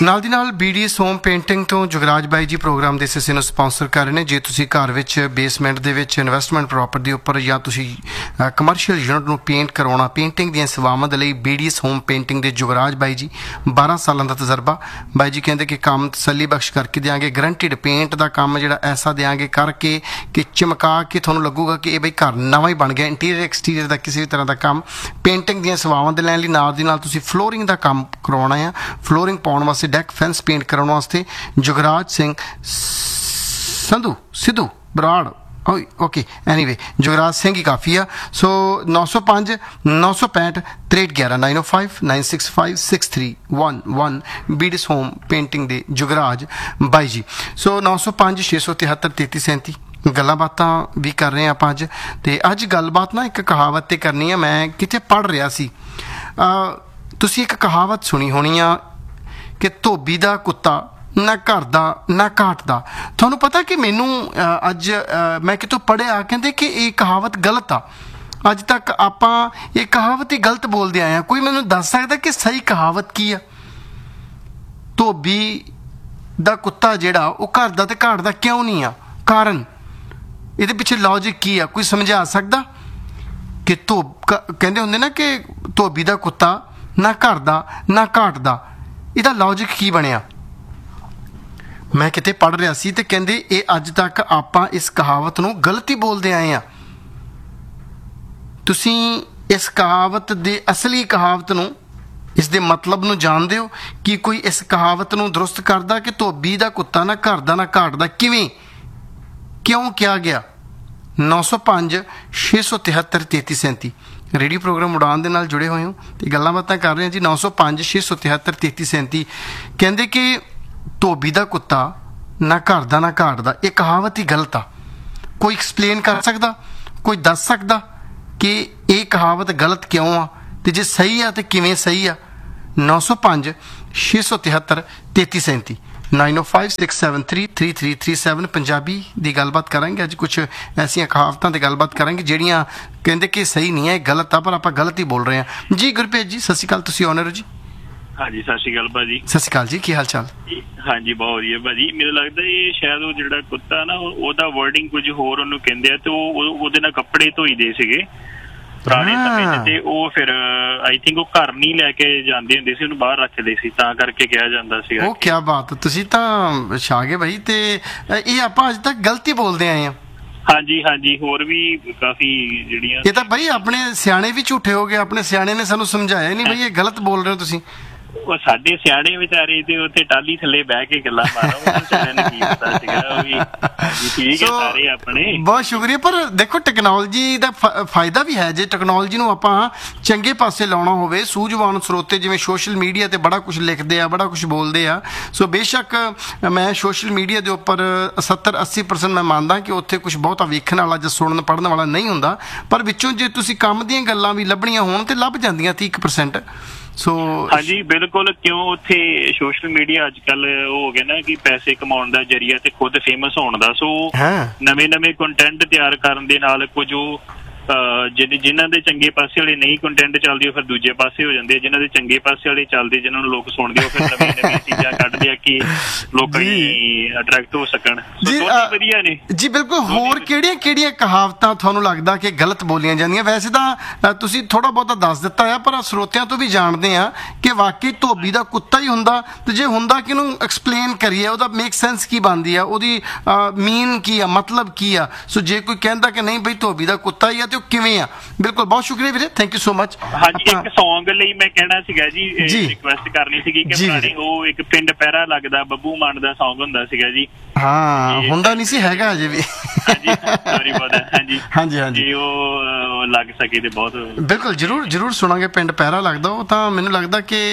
ਨਾਲ ਦੀ ਨਾਲ BDS home painting ਤੋਂ ਜੁਗਰਾਜ ਬਾਈ ਜੀ ਪ੍ਰੋਗਰਾਮ ਦੇ ਹਿੱਸੇ ਨੂੰ ਸਪਾਂਸਰ ਕਰ ਰਹੇ ਨੇ। ਜੇ ਤੁਸੀਂ ਘਰ ਵਿੱਚ ਬੇਸਮੈਂਟ ਦੇ ਵਿੱਚ ਇਨਵੈਸਟਮੈਂਟ ਪ੍ਰੋਪਰਟੀ ਦੇ ਉੱਪਰ ਜਾਂ ਤੁਸੀਂ ਕਮਰਸ਼ੀਅਲ ਯੂਨਿਟ ਨੂੰ ਪੇਂਟ ਕਰਵਾਉਣਾ, ਪੇਂਟਿੰਗ ਦੀਆਂ ਸੇਵਾਵਾਂ ਦੇ ਲਈ BDS ਹੋਮ ਪੇਂਟਿੰਗ ਦੇ ਜੁਗਰਾਜ ਬਾਈ ਜੀ 12 ਸਾਲਾਂ ਦਾ ਤਜਰਬਾ। ਬਾਈ ਜੀ ਕਹਿੰਦੇ ਕਿ ਕੰਮ ਤਸੱਲੀ ਬਖਸ਼ ਕਰਕੇ ਦਿਆਂਗੇ, ਗਰੰਟਿਡ ਪੇਂਟ ਦਾ ਕੰਮ ਜਿਹੜਾ ਐਸਾ ਦਿਆਂਗੇ ਕਰਕੇ ਕਿ ਚਮਕਾ ਕੇ ਤੁਹਾਨੂੰ ਲੱਗੂਗਾ ਕਿ ਇਹ ਬਈ ਘਰ ਨਵਾਂ ਹੀ ਬਣ ਗਿਆ। ਇੰਟੀਰੀਅਰ ਐਕਸਟੀਰੀਅਰ ਦਾ ਕਿਸੇ ਵੀ ਤਰ੍ਹਾਂ ਦਾ ਕੰਮ, ਪੇਂਟਿੰਗ ਦੀਆਂ ਸੇਵਾਵਾਂ ਦੇ ਲੈਣ ਲਈ ਨਾਲ ਦੀ ਨਾਲ ਤੁਸੀਂ ਫਲੋਰਿੰਗ ਦਾ ਕੰਮ ਕਰਵਾਉਣਾ ਆ, ਫਲੋਰਿੰਗ ਪਾਉਣ ਵਾਸਤੇ, ਡੈਕ ਫੈਂਸ ਪੇਂਟ ਕਰਾਉਣ ਵਾਸਤੇ ਜੁਗਰਾਜ ਸਿੰਘ ਸਿੱਧੂ ਬਰਾੜ ਓਕੇ ਐਨੀਵੇ ਜੁਗਰਾਜ ਸਿੰਘ ਹੀ ਕਾਫੀ ਆ। ਸੋ 905 965 6311 905 965 6311 BDS ਹੋਮ ਪੇਂਟਿੰਗ ਦੇ ਜੁਗਰਾਜ ਬਾਈ ਜੀ। ਸੋ 905 673 3337 ਗੱਲਾਂ ਬਾਤਾਂ ਵੀ ਕਰ ਰਹੇ ਹਾਂ ਆਪਾਂ ਅੱਜ। ਅਤੇ ਅੱਜ ਗੱਲਬਾਤ ਨਾ ਇੱਕ ਕਹਾਵਤ 'ਤੇ ਕਰਨੀ ਆ। ਮੈਂ ਕਿਤੇ ਪੜ੍ਹ ਰਿਹਾ ਸੀ, ਤੁਸੀਂ ਇੱਕ ਕਹਾਵਤ ਸੁਣੀ ਹੋਣੀ ਆ ਕਿ ਧੋਬੀ ਦਾ ਕੁੱਤਾ ਨਾ ਘਰ ਦਾ ਨਾ ਘਾਟ ਦਾ। ਤੁਹਾਨੂੰ ਪਤਾ ਕਿ ਮੈਨੂੰ ਅੱਜ ਮੈਂ ਕਿਤੋਂ ਪੜ੍ਹਿਆ, ਕਹਿੰਦੇ ਕਿ ਇਹ ਕਹਾਵਤ ਗਲਤ ਆ। ਅੱਜ ਤੱਕ ਆਪਾਂ ਇਹ ਕਹਾਵਤ ਹੀ ਗਲਤ ਬੋਲਦੇ ਆਏ ਹਾਂ। ਕੋਈ ਮੈਨੂੰ ਦੱਸ ਸਕਦਾ ਕਿ ਸਹੀ ਕਹਾਵਤ ਕੀ ਆ? ਧੋਬੀ ਦਾ ਕੁੱਤਾ ਜਿਹੜਾ ਉਹ ਘਰ ਦਾ ਤੇ ਘਾਟ ਦਾ ਕਿਉਂ ਨਹੀਂ ਆ? ਕਾਰਨ ਇਹਦੇ ਪਿੱਛੇ ਲੌਜਿਕ ਕੀ ਆ? ਕੋਈ ਸਮਝਾ ਸਕਦਾ? ਕਿ ਕਹਿੰਦੇ ਹੁੰਦੇ ਨਾ ਕਿ ਧੋਬੀ ਦਾ ਕੁੱਤਾ ਨਾ ਘਰ ਦਾ ਨਾ ਘਾਟ ਦਾ, ਇਹਦਾ ਲੌਜਿਕ ਕੀ ਬਣਿਆ? ਮੈਂ ਕਿਤੇ ਪੜ੍ਹ ਰਿਹਾ ਸੀ ਤੇ ਕਹਿੰਦੇ ਇਹ ਅੱਜ ਤੱਕ ਆਪਾਂ ਇਸ ਕਹਾਵਤ ਨੂੰ ਗਲਤ ਹੀ ਬੋਲਦੇ ਆਏ ਹਾਂ। ਤੁਸੀਂ ਇਸ ਕਹਾਵਤ ਦੇ ਅਸਲੀ ਕਹਾਵਤ ਨੂੰ, ਇਸ ਦੇ ਮਤਲਬ ਨੂੰ ਜਾਣਦੇ ਹੋ? ਕਿ ਕੋਈ ਇਸ ਕਹਾਵਤ ਨੂੰ ਦਰੁਸਤ ਕਰਦਾ ਕਿ ਧੋਬੀ ਦਾ ਕੁੱਤਾ ਨਾ ਘਰ ਦਾ ਨਾ ਘਾਟ ਦਾ ਕਿਵੇਂ, ਕਿਉਂ ਕਿਹਾ ਗਿਆ? 905 673 3337 ਰੇਡੀਓ ਪ੍ਰੋਗਰਾਮ ਉਡਾਨ ਦੇ ਨਾਲ ਜੁੜੇ ਹੋਏ ਹੋ ਅਤੇ ਗੱਲਾਂ ਬਾਤਾਂ ਕਰ ਰਹੇ ਹਾਂ ਜੀ। 905 673 3337 ਕਹਿੰਦੇ ਕਿ ਧੋਬੀ ਦਾ ਕੁੱਤਾ ਨਾ ਘਰ ਦਾ ਨਾ ਘਾਟ ਦਾ, ਇਹ ਕਹਾਵਤ ਹੀ ਗਲਤ ਆ। ਕੋਈ ਐਕਸਪਲੇਨ ਕਰ ਸਕਦਾ? ਕੋਈ ਦੱਸ ਸਕਦਾ ਕਿ ਇਹ ਕਹਾਵਤ ਗਲਤ ਕਿਉਂ ਆ ਅਤੇ ਜੇ ਸਹੀ ਆ ਤਾਂ ਕਿਵੇਂ ਸਹੀ ਆ? 905 673 3337 905 673 3337 ਪੰਜਾਬੀ ਦੀ ਗੱਲਬਾਤ ਕਰਾਂਗੇ ਅੱਜ। ਕੁਛ ਐਸੀਆਂ ਕਹਾਵਤਾਂ 'ਤੇ ਗੱਲਬਾਤ ਕਰਾਂਗੇ ਜਿਹੜੀਆਂ ਕਹਿੰਦੇ ਕਿ ਸਹੀ ਨਹੀਂ ਹੈ, ਇਹ ਗਲਤ ਆ, ਪਰ ਆਪਾਂ ਗਲਤ ਹੀ ਬੋਲ ਰਹੇ ਹਾਂ ਜੀ। ਗੁਰਪ੍ਰੀਤ ਜੀ ਸਤਿ ਸ਼੍ਰੀ ਅਕਾਲ, ਤੁਸੀਂ ਆਨਰ ਹੋ ਜੀ। ਹਾਂਜੀ ਸਤਿ ਸ਼੍ਰੀ ਅਕਾਲ ਭਾਜੀ। ਸਤਿ ਸ਼੍ਰੀ ਅਕਾਲ ਜੀ, ਕੀ ਹਾਲ ਚਾਲ? ਹਾਂਜੀ ਬਹੁਤ ਵਧੀਆ ਭਾਜੀ। ਮੈਨੂੰ ਲੱਗਦਾ ਇਹ ਸ਼ਾਇਦ ਉਹ ਜਿਹੜਾ ਕੁੱਤਾ ਨਾ ਉਹਦਾ ਵਰਡਿੰਗ ਕੁਝ ਹੋਰ ਉਹਨੂੰ ਕਹਿੰਦੇ ਆ, ਤੇ ਉਹਦੇ ਨਾਲ ਕੱਪੜੇ ਧੋਈਦੇ ਸੀਗੇ ਪੁਰਾਣੇ ਸਮੇਂ 'ਚ, ਤੇ ਉਹ ਫਿਰ ਆਈ ਥਿੰਕ ਉਹ ਘਰ ਨਹੀਂ ਲੈ ਕੇ ਜਾਂਦੇ ਹੁੰਦੇ ਸੀ, ਉਹਨੂੰ ਬਾਹਰ ਰੱਖਦੇ ਸੀ, ਤਾਂ ਕਰਕੇ ਕਿਹਾ ਜਾਂਦਾ ਸੀਗਾ। ਉਹ ਕਿਆ ਬਾਤ, ਤੁਸੀਂ ਤਾਂ ਛਾ ਗਏ ਬਾਈ। ਤੇ ਇਹ ਆਪਾਂ ਅੱਜ ਤੱਕ ਗਲਤੀ ਬੋਲਦੇ ਆਏ ਹਾਂ। ਹਾਂਜੀ ਹਾਂਜੀ, ਹੋਰ ਵੀ ਕਾਫੀ ਜਿਹੜੀਆਂ, ਇਹ ਤਾਂ ਬਾਈ ਆਪਣੇ ਸਿਆਣੇ ਵੀ ਝੂਠੇ ਹੋ ਗਏ। ਆਪਣੇ ਸਿਆਣੇ ਨੇ ਸਾਨੂੰ ਸਮਝਾਇਆ ਨਹੀਂ ਬਈ ਇਹ ਗਲਤ ਬੋਲ ਰਹੇ ਹੋ ਤੁਸੀਂ। ਉਹ ਸਾਡੇ ਸਿਆਣੇ ਵਿਚਾਰੇ ਤੇ ਉੱਥੇ ਟਾਲੀ ਥੱਲੇ ਬਹਿ ਕੇ ਗੱਲਾਂ ਮਾਰੋ, ਵਿਚਾਰਿਆਂ ਨੂੰ ਕੀ ਪਤਾ ਸੀਗਾ। ਉਹ ਵੀ ਠੀਕ ਹੈ ਸਾਰੇ ਆਪਣੇ। ਬਹੁਤ ਸ਼ੁਕਰੀਆ। ਪਰ ਦੇਖੋ ਟੈਕਨੋਲੋਜੀ ਦਾ ਫਾਇਦਾ ਵੀ ਹੈ। ਜੇ ਟੈਕਨੋਲੋਜੀ ਨੂੰ ਆਪਾਂ ਚੰਗੇ ਪਾਸੇ ਲਾਉਣਾ ਹੋਵੇ, ਸੂਝਵਾਨ ਸਰੋਤੇ ਜਿਵੇਂ ਸੋਸ਼ਲ ਮੀਡੀਆ 'ਤੇ ਬੜਾ ਕੁਛ ਲਿਖਦੇ ਆ, ਬੜਾ ਕੁਛ ਬੋਲਦੇ ਆ। ਸੋ ਬੇਸ਼ੱਕ ਮੈਂ ਸੋਸ਼ਲ ਮੀਡੀਆ ਦੇ ਉੱਪਰ 70-80% ਮੈਂ ਮੰਨਦਾ ਕਿ ਉੱਥੇ ਕੁਛ ਬਹੁਤਾ ਵੇਖਣ ਵਾਲਾ ਜਾਂ ਸੁਣਨ ਪੜ੍ਹਨ ਵਾਲਾ ਨਹੀਂ ਹੁੰਦਾ, ਪਰ ਵਿੱਚੋਂ ਜੇ ਤੁਸੀਂ ਕੰਮ ਦੀਆਂ ਗੱਲਾਂ ਵੀ ਲੱਭਣੀਆਂ ਹੋਣ ਤੇ ਲੱਭ ਜਾਂਦੀਆਂ 30%। ਸੋ ਹਾਂਜੀ ਬਿਲਕੁਲ। ਕਿਉਂ ਉੱਥੇ ਸੋਸ਼ਲ ਮੀਡੀਆ ਅੱਜ ਕੱਲ ਉਹ ਹੋ ਗਿਆ ਨਾ ਕਿ ਪੈਸੇ ਕਮਾਉਣ ਦਾ ਜਰੀਆ ਤੇ ਖੁਦ ਫੇਮਸ ਹੋਣ ਦਾ। ਸੋ ਨਵੇਂ ਕੰਟੈਂਟ ਤਿਆਰ ਕਰਨ ਦੇ ਨਾਲ ਕੁਝ ਉਹ ਜਿਨ੍ਹਾਂ ਦੇ ਚੰਗੇ ਪਾਸੇ ਵਾਲੇ ਨਹੀਂ ਕੰਟੈਂਟ ਚੱਲਦੇ ਉਹ ਫਿਰ ਦੂਜੇ ਪਾਸੇ ਹੋ ਜਾਂਦੇ, ਜਿਨ੍ਹਾਂ ਦੇ ਚੰਗੇ ਪਾਸੇ ਵਾਲੇ ਚੱਲਦੇ, ਜਿਨ੍ਹਾਂ ਨੂੰ ਲੋਕ ਸੁਣਦੇ, ਉਹ ਫਿਰ ਨਵੀਆਂ ਚੀਜ਼ਾਂ ਕੱਢਦੇ ਆ ਕਿ ਲੋਕਾਂ ਅਟਰੈਕਟ ਹੋ ਸਕਣ। ਵਧੀਆ ਨੇ ਜੀ। ਬਿਲਕੁਲ। ਹੋਰ ਕਿਹੜੀਆਂ ਕਹਾਵਤਾਂ ਤੁਹਾਨੂੰ ਲੱਗਦਾ ਕਿ ਗਲਤ ਬੋਲੀਆਂ ਜਾਂਦੀਆਂ? ਵੈਸੇ ਤਾਂ ਤੁਸੀਂ ਥੋੜਾ ਬਹੁਤਾ ਦੱਸ ਦਿੱਤਾ ਆ, ਪਰ ਸਰੋਤਿਆਂ ਤੋਂ ਵੀ ਜਾਣਦੇ ਆ ਕਿ ਵਾਕਈ ਧੋਬੀ ਦਾ ਕੁੱਤਾ ਹੀ ਹੁੰਦਾ, ਤੇ ਜੇ ਹੁੰਦਾ ਕਿ ਇਹਨੂੰ ਐਕਸਪਲੇਨ ਕਰੀਏ, ਉਹਦਾ ਮੇਕ ਸੈਂਸ ਕੀ ਬਣਦੀ ਆ, ਉਹਦੀ ਮੀਨ ਕੀ ਆ, ਮਤਲਬ ਕੀ ਆ? ਸੋ ਜੇ ਕੋਈ ਕਹਿੰਦਾ ਕਿ ਨਹੀਂ ਬਈ ਧੋਬੀ ਦਾ ਕੁੱਤਾ ਹੀ ਆ ਤੇ ਉਹ ਕਿਵੇਂ ਆ? ਬਿਲਕੁਲ, ਬਹੁਤ ਸ਼ੁਕਰੀਆ ਵੀਰੇ, ਥੈਂਕ ਯੂ ਸੋ ਮਚ। ਹਾਂਜੀ, ਇੱਕ ਸੌਂਗ ਲਈ ਮੈਂ ਕਹਿਣਾ ਸੀਗਾ ਜੀ, ਰਿਕੁਐਸਟ ਕਰਨੀ ਸੀਗੀ ਕਿ ਪੁਰਾਣੀ ਉਹ ਇੱਕ ਪਿੰਡ ਪਹਿਰਾ ਲੱਗਦਾ ਬੱਬੂ ਮਾਨ ਦਾ ਸੌਂਗ ਹੁੰਦਾ ਸੀਗਾ ਜੀ। ਹਾਂ, ਹੁੰਦਾ ਨਹੀਂ ਸੀ, ਹੈਗਾ ਅਜੇ ਵੀ। ਹਾਂਜੀ ਸੌਰੀ ਬਹੁਤ ਹਾਂਜੀ ਹਾਂਜੀ ਹਾਂਜੀ, ਉਹ ਲੱਗ ਸਕੇ ਤੇ ਬਹੁਤ ਬਿਲਕੁਲ ਜ਼ਰੂਰ ਸੁਣਾਂਗੇ। ਪਿੰਡ ਪਹਿਰਾ ਲੱਗਦਾ, ਉਹ ਤਾਂ ਮੈਨੂੰ ਲੱਗਦਾ ਕਿ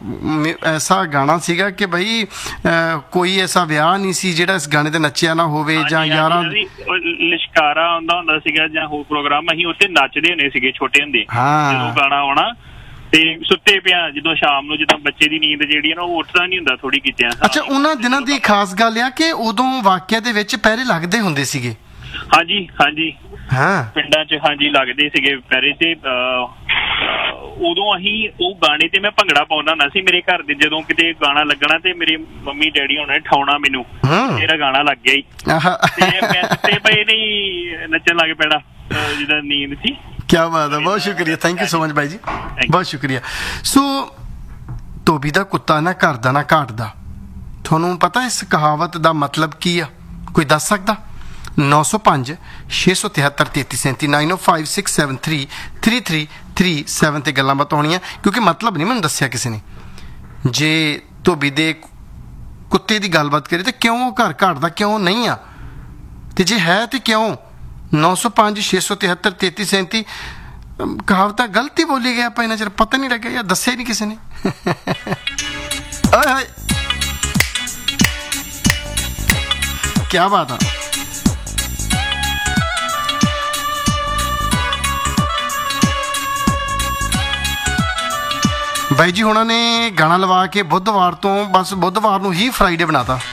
ਐਸਾ ਗਾਣਾ ਸੀਗਾ ਕਿ ਬਈ ਕੋਈ ਐਸਾ ਵਿਆਹ ਨਹੀਂ ਸੀ ਜਿਹੜਾ ਇਸ ਗਾਣੇ ਤੇ ਨੱਚਿਆ ਨਾ ਹੋਵੇ, ਜਾਂ ਯਾਰਾਂ ਲਿਸ਼ਕਾਰਾ ਆਉਂਦਾ ਹੁੰਦਾ ਸੀਗਾ ਜਾਂ ਹੋਰ ਪ੍ਰੋਗਰਾਮ, ਅਸੀਂ ਉੱਥੇ ਨੱਚਦੇ ਹੁੰਦੇ ਸੀਗੇ ਛੋਟੇ ਹੁੰਦੇ। ਜਦੋਂ ਗਾਣਾ ਆਉਣਾ ਤੇ ਸੁੱਤੇ ਪਿਆ, ਜਦੋਂ ਸ਼ਾਮ ਨੂੰ ਜਦੋਂ ਬੱਚੇ ਦੀ ਨੀਂਦ ਜਿਹੜੀ ਹੈ ਨਾ ਉਹ ਉੱਠਦਾ ਨਹੀਂ ਹੁੰਦਾ ਥੋੜੀ ਕੀਤਿਆਂ। ਅੱਛਾ, ਉਹਨਾਂ ਦਿਨਾਂ ਦੀ ਖਾਸ ਗੱਲ ਆ ਕਿ ਉਦੋਂ ਵਾਕਿਆ ਦੇ ਵਿੱਚ ਪਹਿਰੇ ਲੱਗਦੇ ਹੁੰਦੇ ਸੀਗੇ। ਹਾਂਜੀ ਹਾਂਜੀ, ਪਿੰਡਾਂ 'ਚ ਹਾਂਜੀ ਲੱਗਦੇ ਸੀਗੇ ਪਹਿਰੇ, ਤੇ ਉਦੋਂ ਅਸੀਂ ਉਹ ਗਾਣੇ ਤੇ ਮੈਂ ਭੰਗੜਾ ਪਾਉਂਦਾ ਹੁੰਦਾ ਸੀ। ਮੇਰੇ ਘਰ ਦੇ ਜਦੋਂ ਕਿਤੇ ਗਾਣਾ ਲੱਗਣਾ ਤੇ ਮੇਰੇ ਮੰਮੀ ਡੈਡੀ ਹੋਣਾ ਠਾਉਣਾ ਮੈਨੂੰ, ਮੇਰਾ ਗਾਣਾ ਲੱਗ ਗਿਆ ਹੀ ਤੇ ਮੈਂ ਸੁੱਤੇ ਪਏ ਨਹੀਂ ਨੱਚਣ ਲੱਗ ਪੈਣਾ ਜਿੱਦਾਂ ਨੀਂਦ ਸੀ। ਕਿਆ ਬਾਤ ਹੈ, ਬਹੁਤ ਸ਼ੁਕਰੀਆ, ਥੈਂਕ ਯੂ ਸੋ ਮਚ ਬਾਈ ਜੀ, ਬਹੁਤ ਸ਼ੁਕਰੀਆ। ਸੋ ਧੋਬੀ ਦਾ ਕੁੱਤਾ ਨਾ ਘਰ ਦਾ ਨਾ ਘਾਟ ਦਾ, ਤੁਹਾਨੂੰ ਪਤਾ ਇਸ ਕਹਾਵਤ ਦਾ ਮਤਲਬ ਕੀ ਆ? ਕੋਈ ਦੱਸ ਸਕਦਾ? 905 673 3337 905673 3337 ਤੇ ਗੱਲਾਂ ਬਾਤਾਂ ਹੋਣੀਆਂ, ਕਿਉਂਕਿ ਮਤਲਬ ਨਹੀਂ ਮੈਨੂੰ ਦੱਸਿਆ ਕਿਸੇ ਨੇ। ਜੇ ਧੋਬੀ ਦੇ ਕੁੱਤੇ ਦੀ ਗੱਲਬਾਤ ਕਰੇ ਤੇ ਕਿਉਂ ਘਰ ਘਾਟ ਦਾ ਕਿਉਂ ਨਹੀਂ ਆ, ਤੇ ਜੇ ਹੈ ਤੇ ਕਿਉਂ? 905 673 3337 ਕਹਾਵਤਾਂ ਗਲਤ ਹੀ ਬੋਲੀ ਗਿਆ, ਆਪਾਂ ਇਹਨਾਂ ਚਿਰ ਪਤਾ ਨਹੀਂ ਲੱਗਿਆ ਜਾਂ ਦੱਸਿਆ ਨਹੀਂ ਕਿਸੇ ਨੇ। ਓਏ ਹੋਏ ਕਿਆ ਬਾਤ ਆ। ਬਾਈ ਜੀ ਹੁਣਾਂ ਨੇ ਗਾਣਾ ਲਵਾ ਕੇ ਬੁੱਧਵਾਰ ਤੋਂ ਬਸ ਬੁੱਧਵਾਰ ਨੂੰ ਹੀ ਫਰਾਈਡੇ ਬਣਾਤਾ।